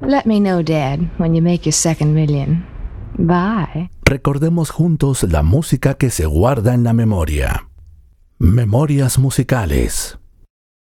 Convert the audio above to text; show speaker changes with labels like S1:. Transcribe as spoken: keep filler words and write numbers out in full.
S1: Let me know, Dad, when you make your second million. Bye.
S2: Recordemos juntos la música que se guarda en la memoria. Memorias musicales.